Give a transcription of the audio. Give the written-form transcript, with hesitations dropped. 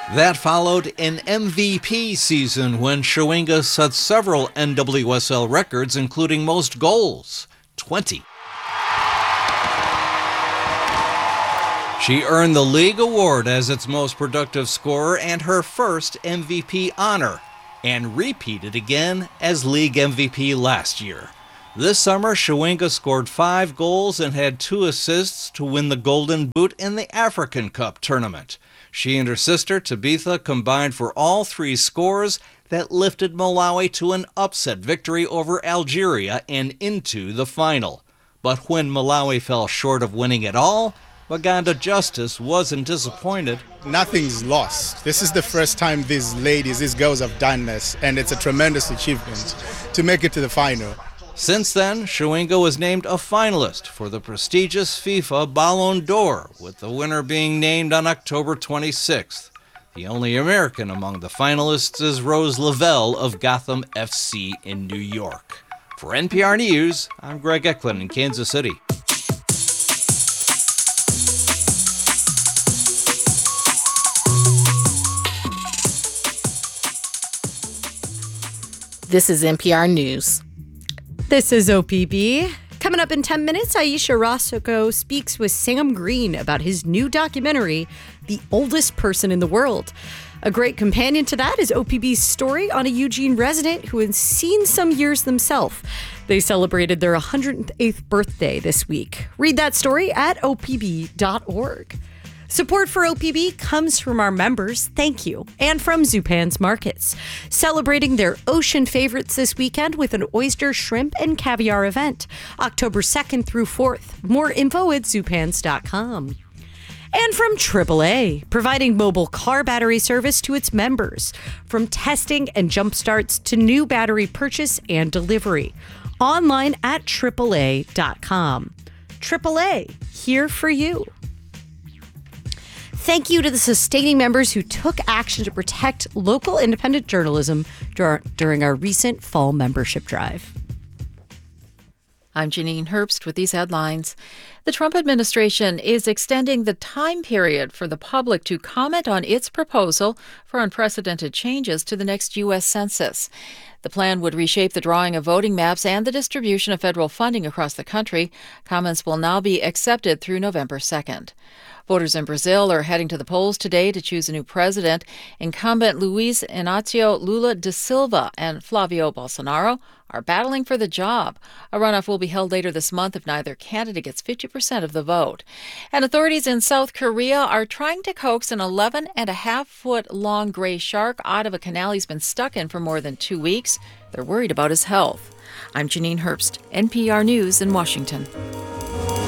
That followed an MVP season when Chewinga set several NWSL records, including most goals, 20. She earned the league award as its most productive scorer and her first MVP honor, and repeated again as league MVP last year. This summer, Chewinga scored 5 goals and had 2 assists to win the Golden Boot in the African Cup tournament. She and her sister, Tabitha, combined for all 3 scores that lifted Malawi to an upset victory over Algeria and into the final. But when Malawi fell short of winning it all, Maganda Justice wasn't disappointed. Nothing's lost. This is the first time these girls have done this, and it's a tremendous achievement to make it to the final. Since then, Chewinga was named a finalist for the prestigious FIFA Ballon d'Or, with the winner being named on October 26th. The only American among the finalists is Rose Lavelle of Gotham FC in New York. For NPR News, I'm Greg Eklund in Kansas City. This is NPR News. This is OPB. Coming up in 10 minutes, Aisha Roscoe speaks with Sam Green about his new documentary, The Oldest Person in the World. A great companion to that is OPB's story on a Eugene resident who has seen some years themselves. They celebrated their 108th birthday this week. Read that story at opb.org. Support for OPB comes from our members, thank you, and from Zupan's Markets, celebrating their ocean favorites this weekend with an oyster, shrimp, and caviar event, October 2nd through 4th. More info at zupans.com. And from AAA, providing mobile car battery service to its members, from testing and jump starts to new battery purchase and delivery. Online at AAA.com. AAA, here for you. Thank you to the sustaining members who took action to protect local independent journalism during our recent fall membership drive. I'm Janine Herbst with these headlines. The Trump administration is extending the time period for the public to comment on its proposal for unprecedented changes to the next U.S. Census. The plan would reshape the drawing of voting maps and the distribution of federal funding across the country. Comments will now be accepted through November 2nd. Voters in Brazil are heading to the polls today to choose a new president. Incumbent Luiz Inácio Lula da Silva and Flavio Bolsonaro are battling for the job. A runoff will be held later this month if neither candidate gets 50% of the vote. And authorities in South Korea are trying to coax an 11.5-foot-long gray shark out of a canal he's been stuck in for more than 2 weeks. They're worried about his health. I'm Janine Herbst, NPR News in Washington.